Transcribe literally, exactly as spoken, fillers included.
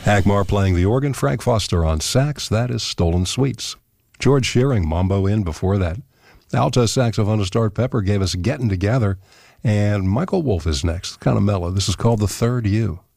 Hank Marr playing the organ, Frank Foster on sax. That is Stolen Sweets. George Shearing, Mambo in before that. Alto saxophonist Art Pepper gave us Getting Together. And Michael Wolff is next. Kind of mellow. This is called The Third You.